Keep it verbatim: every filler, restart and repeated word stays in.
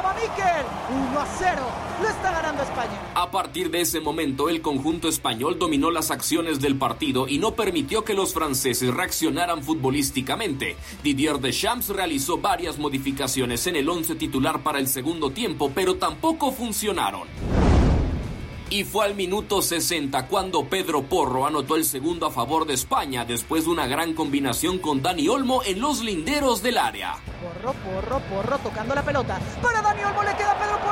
va Mikel. uno a cero, lo está ganando España. A partir de ese momento, el conjunto español dominó las acciones del partido y no permitió que los franceses reaccionaran futbolísticamente. Didier Deschamps realizó varias modificaciones en el once titular para el segundo tiempo, pero tampoco funcionaron. Y fue al minuto sesenta cuando Pedro Porro anotó el segundo a favor de España, después de una gran combinación con Dani Olmo en los linderos del área. Porro, Porro, Porro, tocando la pelota. Para Dani Olmo, le queda Pedro Porro.